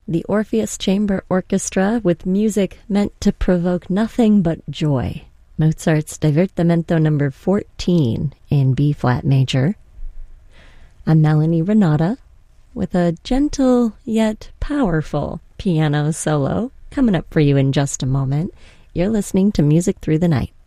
the Orpheus Chamber Orchestra with music meant to provoke nothing but joy. Mozart's Divertimento No. 14 in B-flat major. I'm Melanie Renata with a gentle yet powerful piano solo coming up for you in just a moment. You're listening to Music Through the Night.